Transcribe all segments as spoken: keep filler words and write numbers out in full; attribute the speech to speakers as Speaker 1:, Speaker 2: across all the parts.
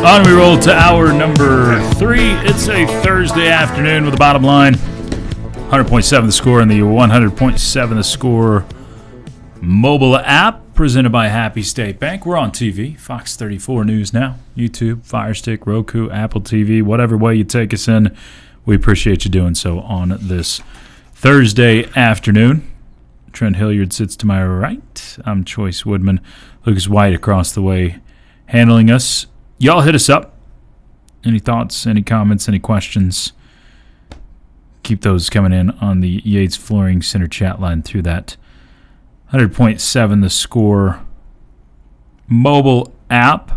Speaker 1: On we roll to hour number three. It's a Thursday afternoon with the bottom line. one hundred point seven The Score and the one hundred point seven The Score mobile app presented by Happy State Bank. We're on T V, Fox thirty-four News Now, YouTube, Fire Stick, Roku, Apple T V, whatever way you take us in. We appreciate you doing so on this Thursday afternoon. Trent Hilliard sits to my right. I'm Choice Woodman. Lucas White across the way handling us. Y'all hit us up. Any thoughts, any comments, any questions? Keep those coming in on the Yates Flooring Center chat line through that one hundred point seven The Score mobile app.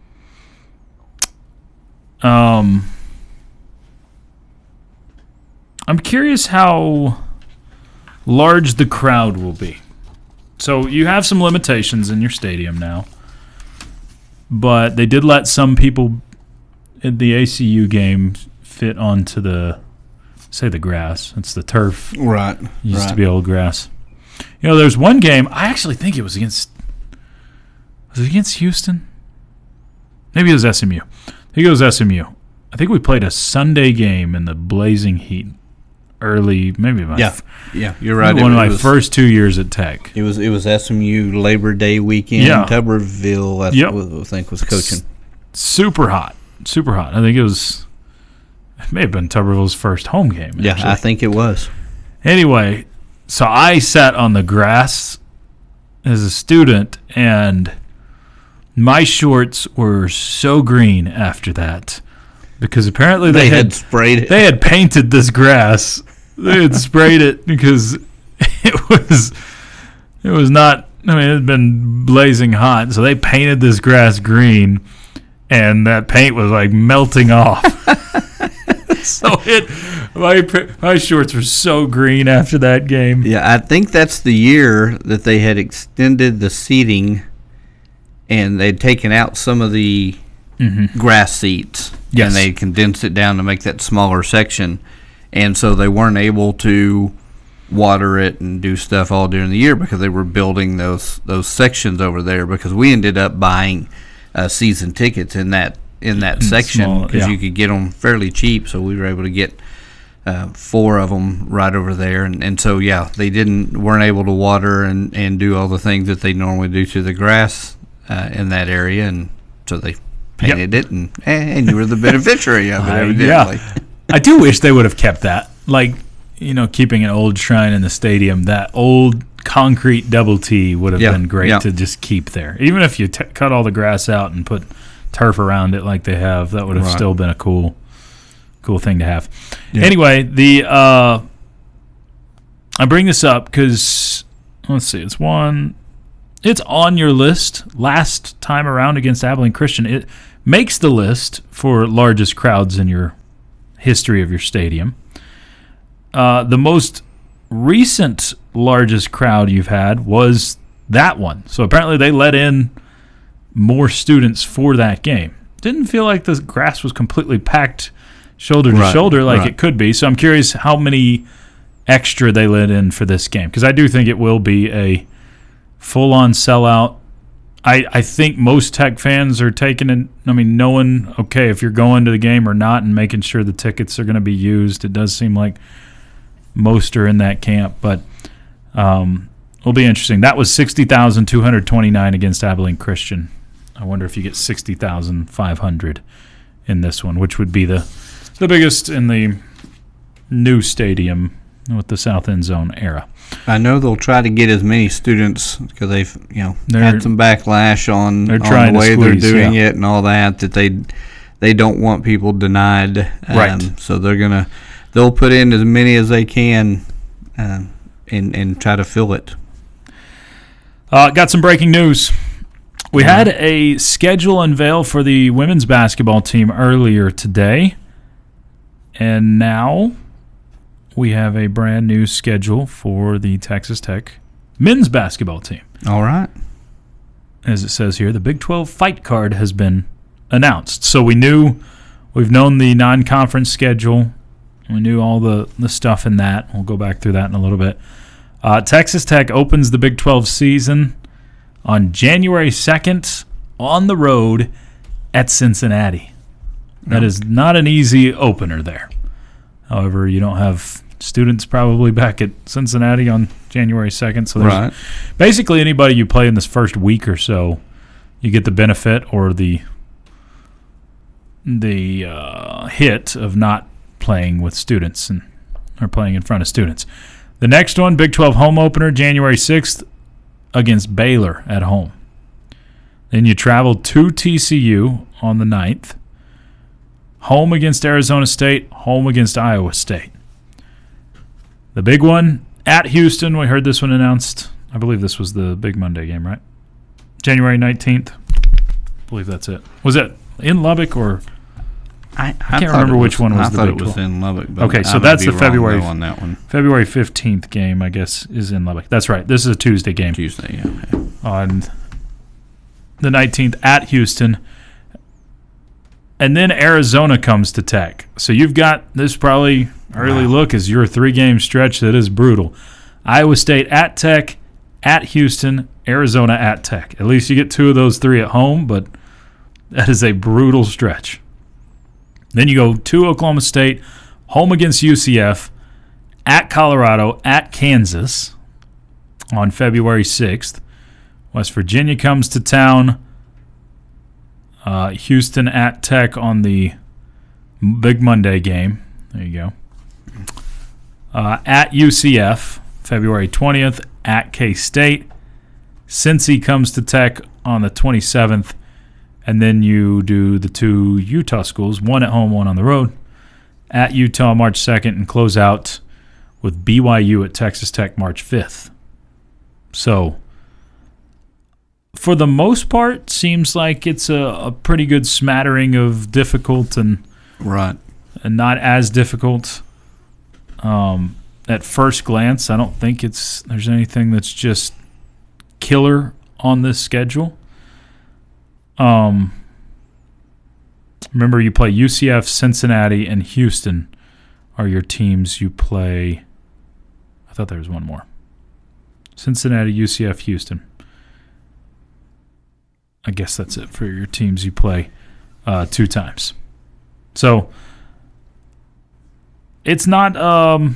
Speaker 1: Um, I'm curious how large the crowd will be. So you have some limitations in your stadium now. But they did let some people in the A C U game fit onto the, say the grass. It's the turf.
Speaker 2: Right.
Speaker 1: It used
Speaker 2: right.
Speaker 1: to be old grass. You know, there's one game, I actually think it was against, was it against Houston? Maybe it was S M U. I think it was S M U. I think we played a Sunday game in the blazing heat early, maybe my
Speaker 2: yeah, yeah, you're right.
Speaker 1: One
Speaker 2: it,
Speaker 1: of my
Speaker 2: was,
Speaker 1: first two years at Tech.
Speaker 2: It was it was S M U Labor Day weekend.
Speaker 1: Yeah.
Speaker 2: Tuberville, I
Speaker 1: yep.
Speaker 2: th- I think was coaching.
Speaker 1: S- super hot, super hot. I think it was. It may have been Tuberville's first home game.
Speaker 2: Yeah,
Speaker 1: actually.
Speaker 2: I think it was.
Speaker 1: Anyway, so I sat on the grass as a student, and my shorts were so green after that because apparently they,
Speaker 2: they had,
Speaker 1: had
Speaker 2: sprayed it.
Speaker 1: They had painted this grass. They had sprayed it because it was it was not. I mean, it had been blazing hot, so they painted this grass green, and that paint was like melting off. So it my my shorts were so green after that game.
Speaker 2: Yeah, I think that's the year that they had extended the seating, and they'd taken out some of the mm-hmm. grass seats,
Speaker 1: yes.
Speaker 2: and they condensed it down to make that smaller section. And so they weren't able to water it and do stuff all during the year because they were building those those sections over there. Because we ended up buying uh, season tickets in that in that section because
Speaker 1: yeah.
Speaker 2: you could get them fairly cheap. So we were able to get uh, four of them right over there. And, and so yeah, they didn't weren't able to water and, and do all the things that they normally do to the grass uh, in that area. And so they painted yep. it, and and you were the beneficiary of it.
Speaker 1: I,
Speaker 2: evidently.
Speaker 1: Yeah. I do wish they would have kept that. Like, you know, keeping an old shrine in the stadium, that old concrete double T would have
Speaker 2: yeah,
Speaker 1: been great
Speaker 2: yeah.
Speaker 1: to just keep there. Even if you t- cut all the grass out and put turf around it like they have, that would have
Speaker 2: right.
Speaker 1: still been a cool cool thing to have.
Speaker 2: Yeah.
Speaker 1: Anyway, the uh, I bring this up because, let's see, it's one, it's on your list last time around against Abilene Christian. It makes the list for largest crowds in your history of your stadium. Uh, the most recent largest crowd you've had was that one. So apparently they let in more students for that game. Didn't feel like the grass was completely packed shoulder to
Speaker 2: right,
Speaker 1: shoulder like
Speaker 2: right.
Speaker 1: it could be. So I'm curious how many extra they let in for this game, because I do think it will be a full-on sellout. I, I think most Tech fans are taking it, I mean, knowing, okay, if you're going to the game or not and making sure the tickets are going to be used. It does seem like most are in that camp, but um, it'll be interesting. That was sixty thousand two hundred twenty-nine against Abilene Christian. I wonder if you get sixty thousand five hundred in this one, which would be the the biggest in the new stadium with the South End Zone era.
Speaker 2: I know they'll try to get as many students because they've, you know,
Speaker 1: they're,
Speaker 2: had some backlash on,
Speaker 1: they're
Speaker 2: on
Speaker 1: trying
Speaker 2: the way
Speaker 1: to squeeze,
Speaker 2: they're doing
Speaker 1: yeah.
Speaker 2: it and all that. That they they don't want people denied, um,
Speaker 1: right?
Speaker 2: So they're gonna they'll put in as many as they can, um, and and try to fill it.
Speaker 1: Uh, got some breaking news. We yeah. had a schedule unveil for the women's basketball team earlier today, and now we have a brand new schedule for the Texas Tech men's basketball team.
Speaker 2: All right.
Speaker 1: As it says here, the Big twelve fight card has been announced. So we knew, we've known the non-conference schedule. We knew all the, the stuff in that. We'll go back through that in a little bit. Uh, Texas Tech opens the Big twelve season on January second on the road at Cincinnati. That is not an easy opener there. However, you don't have students probably back at Cincinnati on January second. So there's
Speaker 2: Right.
Speaker 1: basically anybody you play in this first week or so, you get the benefit or the the uh, hit of not playing with students and or playing in front of students. The next one, Big twelve home opener, January sixth against Baylor at home. Then you travel to T C U on the ninth. Home against Arizona State, home against Iowa State. The big one, at Houston, we heard this one announced. I believe this was the big Monday game, right? January nineteenth. I believe that's it. Was it in Lubbock or...
Speaker 2: I, I,
Speaker 1: I can't
Speaker 2: thought
Speaker 1: remember
Speaker 2: it
Speaker 1: which one was
Speaker 2: I
Speaker 1: the
Speaker 2: thought
Speaker 1: Big
Speaker 2: it was
Speaker 1: twelve.
Speaker 2: in Lubbock. But
Speaker 1: Okay,
Speaker 2: I
Speaker 1: so
Speaker 2: may
Speaker 1: that's
Speaker 2: be
Speaker 1: the
Speaker 2: wrong,
Speaker 1: February
Speaker 2: though, on that one.
Speaker 1: February fifteenth game, I guess, is in Lubbock. That's right. This is a Tuesday game.
Speaker 2: Tuesday, yeah.
Speaker 1: On the nineteenth at Houston. And then Arizona comes to Tech. So you've got this probably early
Speaker 2: Wow.
Speaker 1: look as your three-game stretch that is brutal. Iowa State at Tech, at Houston, Arizona at Tech. At least you get two of those three at home, but that is a brutal stretch. Then you go to Oklahoma State, home against U C F, at Colorado, at Kansas on February sixth. West Virginia comes to town. Uh, Houston at Tech on the Big Monday game. There you go. Uh, at U C F, February twentieth, at K-State. Cincy comes to Tech on the twenty-seventh. And then you do the two Utah schools, one at home, one on the road. At Utah, March second, and close out with B Y U at Texas Tech, March fifth. So, for the most part, seems like it's a, a pretty good smattering of difficult and
Speaker 2: Right.
Speaker 1: and not as difficult. Um, at first glance, I don't think it's there's anything that's just killer on this schedule. Um, remember, you play U C F, Cincinnati, and Houston are your teams you play. I thought there was one more. Cincinnati, U C F, Houston. I guess that's it for your teams you play uh, two times. So it's not um,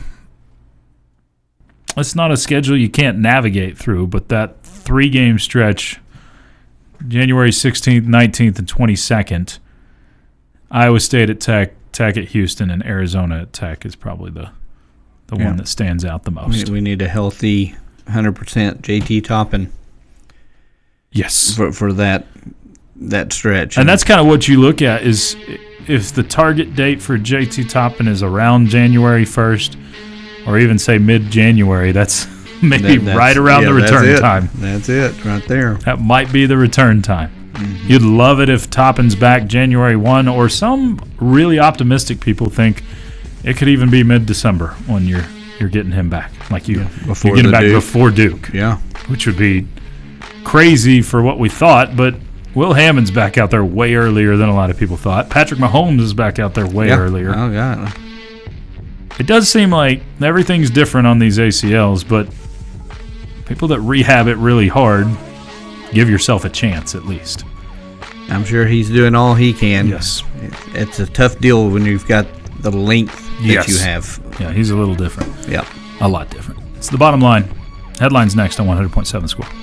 Speaker 1: it's not a schedule you can't navigate through, but that three-game stretch, January sixteenth, nineteenth, and twenty-second, Iowa State at Tech, Tech at Houston, and Arizona at Tech is probably the the
Speaker 2: Yeah.
Speaker 1: one that stands out the most.
Speaker 2: We, we need a healthy one hundred percent J T Toppin
Speaker 1: Yes.
Speaker 2: for for that that stretch.
Speaker 1: And that's kind of what you look at is if the target date for J T Toppin is around January first or even say mid-January, that's maybe
Speaker 2: That- that's-
Speaker 1: right around
Speaker 2: yeah,
Speaker 1: the
Speaker 2: that's
Speaker 1: return
Speaker 2: it.
Speaker 1: time.
Speaker 2: That's it right there.
Speaker 1: That might be the return time.
Speaker 2: Mm-hmm.
Speaker 1: You'd love it if Toppin's back January first, or some really optimistic people think it could even be mid-December when you're you're getting him back. Like you,
Speaker 2: before
Speaker 1: you're getting
Speaker 2: the
Speaker 1: back
Speaker 2: Duke.
Speaker 1: before Duke,
Speaker 2: Yeah.
Speaker 1: which would be crazy for what we thought, but Will Hammond's back out there way earlier than a lot of people thought. Patrick Mahomes is back out there way
Speaker 2: yeah.
Speaker 1: earlier.
Speaker 2: Oh, yeah.
Speaker 1: It does seem like everything's different on these A C Ls, but people that rehab it really hard, give yourself a chance at least.
Speaker 2: I'm sure he's doing all he can.
Speaker 1: Yes.
Speaker 2: It, it's a tough deal when you've got the length that
Speaker 1: Yes.
Speaker 2: you have.
Speaker 1: Yeah, he's a little different.
Speaker 2: Yeah.
Speaker 1: A lot different. It's the bottom line. Headlines next on one hundred point seven Score.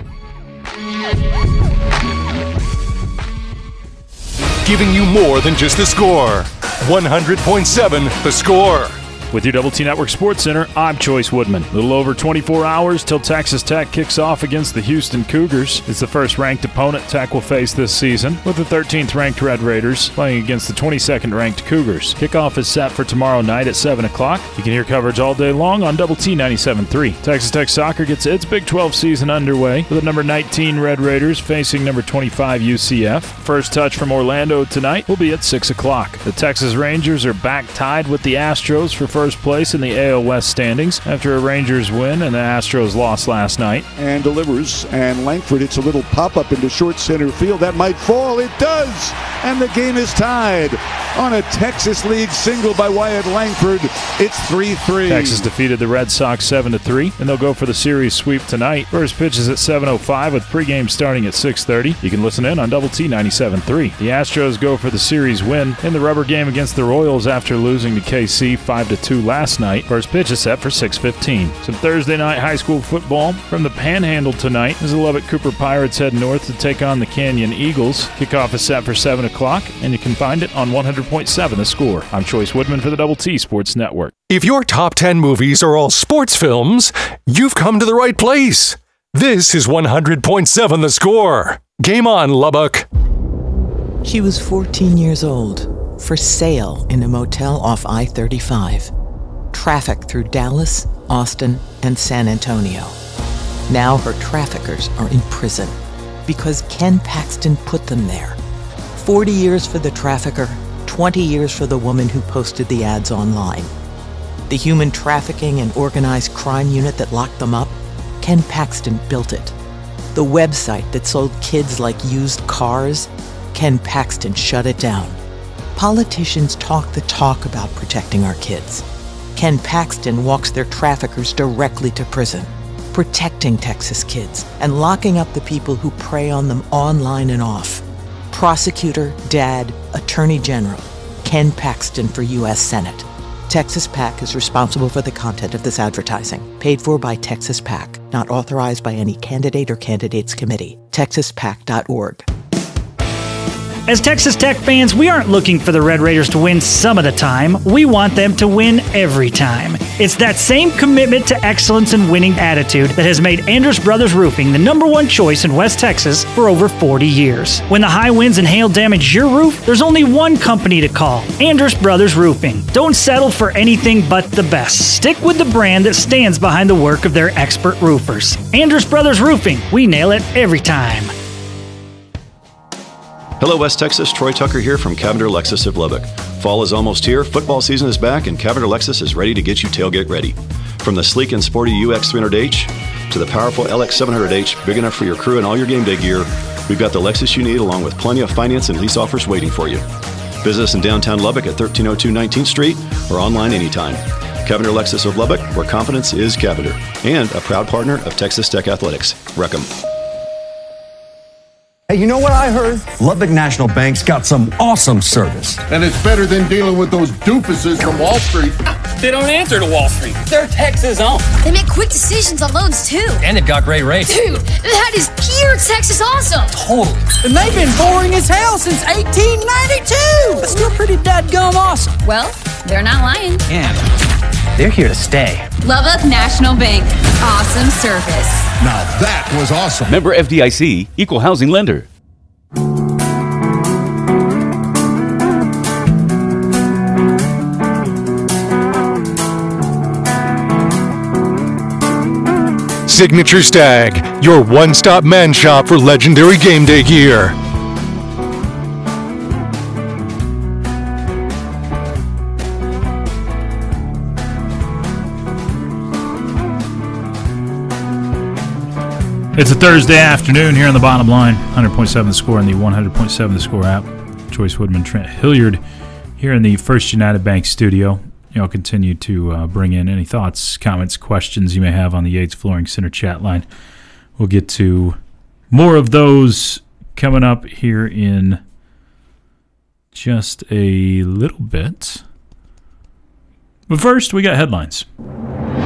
Speaker 3: Giving you more than just the score. one hundred point seven The Score.
Speaker 4: With your Double T Network Sports Center, I'm Choice Woodman. A little over twenty-four hours till Texas Tech kicks off against the Houston Cougars. It's the first ranked opponent Tech will face this season, with the thirteenth ranked Red Raiders playing against the twenty-second ranked Cougars. Kickoff is set for tomorrow night at seven o'clock. You can hear coverage all day long on Double T ninety-seven point three. Texas Tech Soccer gets its Big twelve season underway with the number nineteen Red Raiders facing number twenty-five U C F. First touch from Orlando tonight will be at six o'clock. The Texas Rangers are back tied with the Astros for first place in the A L West standings after a Rangers win and the Astros lost last night.
Speaker 5: And delivers, and Langford hits a little pop-up into short center field. That might fall. It does, and the game is tied. on a Texas lead single by Wyatt Langford. It's three three.
Speaker 4: Texas defeated the Red Sox seven to three, and they'll go for the series sweep tonight. First pitch is at seven oh five with pregame starting at six thirty. You can listen in on Double T ninety-seven point three. The Astros go for the series win in the rubber game against the Royals after losing to K C five to two last night. First pitch is set for six fifteen. Some Thursday night high school football from the Panhandle tonight as the Lubbock Cooper Pirates head north to take on the Canyon Eagles. Kickoff is set for seven o'clock, and you can find it on one hundred point seven The Score. I'm Choice Woodman for the Double T Sports Network.
Speaker 3: If your top ten movies are all sports films, you've come to the right place. This is one hundred point seven The Score. Game on, Lubbock.
Speaker 6: She was fourteen years old, for sale in a motel off I thirty-five. Traffic through Dallas, Austin, and San Antonio. Now her traffickers are in prison because Ken Paxton put them there. forty years for the trafficker, twenty years for the woman who posted the ads online. The human trafficking and organized crime unit that locked them up, Ken Paxton built it. The website that sold kids like used cars, Ken Paxton shut it down. Politicians talk the talk about protecting our kids. Ken Paxton walks their traffickers directly to prison, protecting Texas kids and locking up the people who prey on them online and off. Prosecutor, Dad, Attorney General, Ken Paxton for U S Senate. Texas PAC is responsible for the content of this advertising. Paid for by Texas PAC. Not authorized by any candidate or candidates committee. texas pac dot org.
Speaker 7: As Texas Tech fans, we aren't looking for the Red Raiders to win some of the time. We want them to win every time. It's that same commitment to excellence and winning attitude that has made Andrus Brothers Roofing the number one choice in West Texas for over forty years. When the high winds and hail damage your roof, there's only one company to call, Andrus Brothers Roofing. Don't settle for anything but the best. Stick with the brand that stands behind the work of their expert roofers. Andrus Brothers Roofing. We nail it every time.
Speaker 8: Hello, West Texas. Troy Tucker here from Cavender Lexus of Lubbock. Fall is almost here, football season is back, and Cavender Lexus is ready to get you tailgate ready. From the sleek and sporty U X three hundred H to the powerful L X seven hundred H, big enough for your crew and all your game day gear, we've got the Lexus you need along with plenty of finance and lease offers waiting for you. Visit us in downtown Lubbock at thirteen oh two nineteenth Street or online anytime. Cavender Lexus of Lubbock, where confidence is Cavender, and a proud partner of Texas Tech Athletics. Wreck 'em.
Speaker 9: Hey, you know what I heard? Lubbock National Bank's got some awesome service.
Speaker 10: And it's better than dealing with those doofuses from Wall Street.
Speaker 11: They don't answer to Wall Street. They're Texas owned.
Speaker 12: They make quick decisions on loans, too.
Speaker 11: And they've got great rates.
Speaker 12: Dude, that is pure Texas awesome.
Speaker 11: Totally.
Speaker 13: And they've been boring as hell since eighteen ninety-two. But still pretty dadgum awesome.
Speaker 12: Well, they're not lying.
Speaker 11: Yeah. They're here to stay.
Speaker 12: Lubbock National Bank. Awesome service.
Speaker 10: Now that was awesome.
Speaker 14: Member F D I C, Equal Housing Lender.
Speaker 3: Signature Stag, your one-stop man shop for legendary game day gear.
Speaker 1: It's a Thursday afternoon here on the Bottom Line. one hundred point seven The Score and the one hundred point seven The Score app. Choice Woodman, Trent Hilliard here in the First United Bank studio. You know, continue to uh, bring in any thoughts, comments, questions you may have on the Yates Flooring Center chat line. We'll get to more of those coming up here in just a little bit. But first, we got headlines.